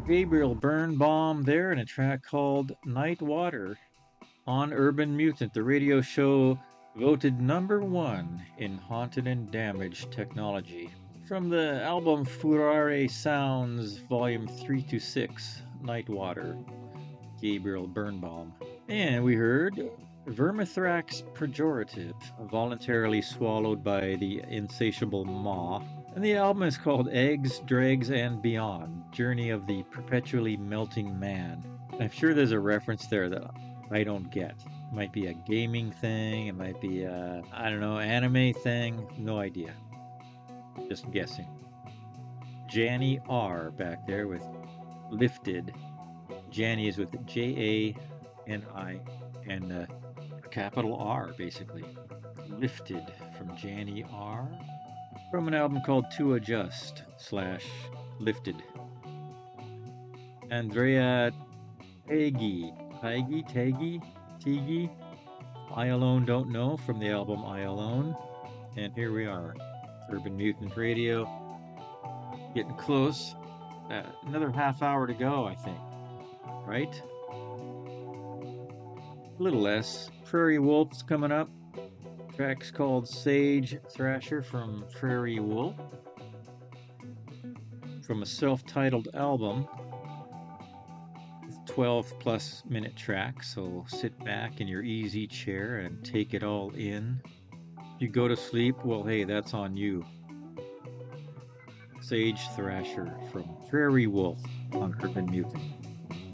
Gabriel Birnbaum there in a track called Night Water on Urban Mutant, the radio show voted #1 in haunted and damaged technology. From the album Furare Sounds Volume 3 to 6, Night Water, Gabriel Birnbaum. And we heard Vermithrax Pejorative, voluntarily swallowed by the insatiable maw. And the album is called Eggs, Dregs, and Beyond, Journey of the Perpetually Melting Man. I'm sure there's a reference there that I don't get. It might be a gaming thing, it might be a, I don't know, anime thing, no idea. Just guessing. Janny R back there with Lifted. Janny is with Jani and a capital R, basically. Lifted from Janny R. From an album called To Adjust / Lifted. Andrea Tagi, I Alone Don't Know from the album I Alone. And here we are, Urban Mutant Radio. Getting close. Another half hour to go, I think. Right? A little less. Prairie Wolf's coming up. Track's called Sage Thrasher from Prairie Wolf. From a self-titled album. 12+ minute track, so sit back in your easy chair and take it all in. If you go to sleep, well, hey, that's on you. Sage Thrasher from Prairie Wolf on Urban Mutant.